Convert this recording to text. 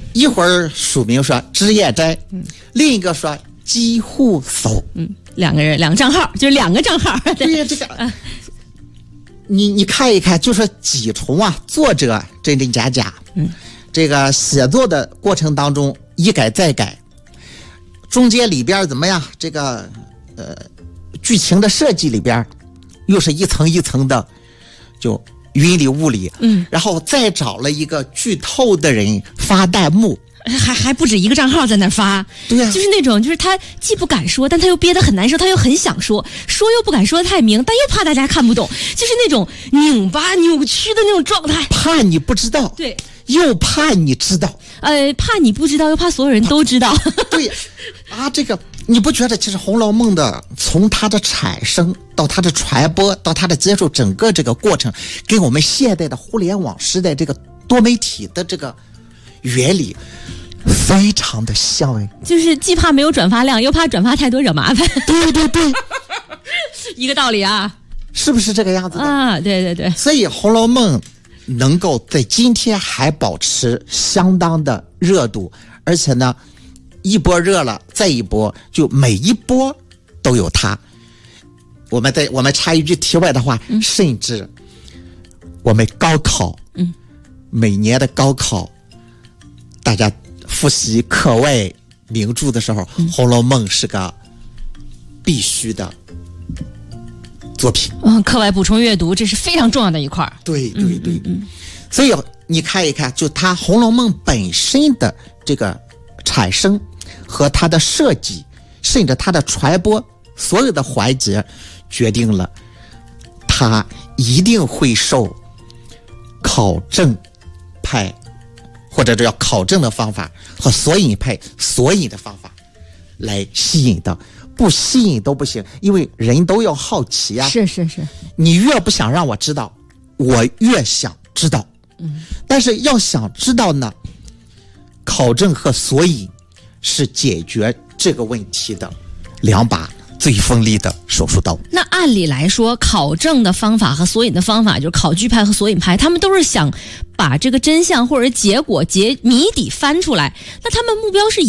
一会儿署名说职业斋，另一个说几乎搜， 两个人两个账号，就是两个账号。 对呀，这个。你看一看，就说几重啊，作者真真假假，这个写作的过程当中一改再改，中间里边怎么样？这个剧情的设计里边又是一层一层的，就云里雾里，然后再找了一个剧透的人发弹幕。 还不止一个账号在那发， 对呀， 就是那种，就是他既不敢说，但他又憋得很难受，他又很想说，说又不敢说得太明，但又怕大家看不懂，就是那种拧巴扭曲的那种状态。 怕你不知道， 对， 又怕你知道， 怕你不知道，又怕所有人都知道。 对啊，这个你不觉得其实《红楼梦》的从它的产生到它的传播到它的接受整个这个过程，跟我们现代的互联网时代这个多媒体的这个原理非常的像哎， 就是既怕没有转发量，又怕转发太多惹麻烦。 对对对， 一个道理啊， 是不是这个样子的啊？对对对， 所以《红楼梦》能够在今天还保持相当的热度，而且呢，一波热了再一波，就每一波都有它。我们插一句题外的话，甚至我们高考，每年的高考，大家复习课外名著的时候，红楼梦》是个必须的作品。 课外补充阅读，这是非常重要的一块。 对对对，所以你看一看，就它《红楼梦》本身的这个产生和它的设计，甚至它的传播，所有的环节，决定了它一定会受考证派或者叫考证的方法和索引派索引的方法来吸引的，不吸引都不行，因为人都要好奇啊。 是是是， 你越不想让我知道，我越想知道。但是要想知道呢，考证和索引是解决这个问题的两把最锋利的手术刀。 那按理来说，考证的方法和索引的方法，就是考据派和索引派，他们都是想把这个真相或者结果谜底翻出来，那他们目标是